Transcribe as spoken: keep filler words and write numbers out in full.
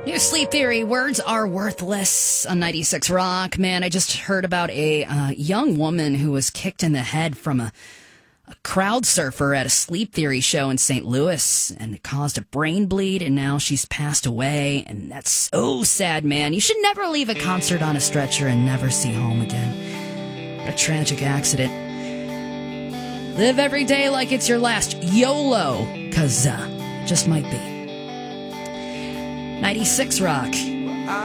New Sleep Theory, words are worthless on ninety-six Rock. Man, I just heard about a uh, young woman who was kicked in the head from a, a crowd surfer at a Sleep Theory show in Saint Louis, and it caused a brain bleed, and now she's passed away, and that's so sad, man. You should never leave a concert on a stretcher and never see home again. What a tragic accident. Live every day like it's your last. YOLO, because uh, it just might be. ninety-six Rock.